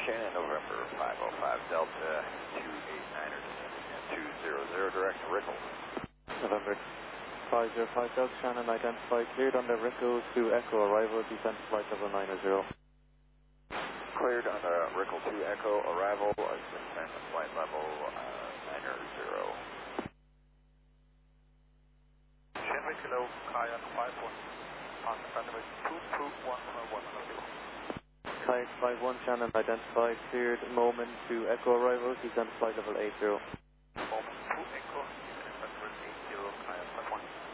Shannon, November 505 Delta 289ers and 200 direct to Rickles. November 505 Delta Shannon, identified, cleared on the Rickles to Echo arrival, descent flight level 900. Cleared on the Rickle 2 Echo arrival, descent flight level 900. Shannon Kilo, Kayak 51, on runway 22110. Kayak 51 Shannon, identified, cleared moment to Echo arrival, descent flight level 80.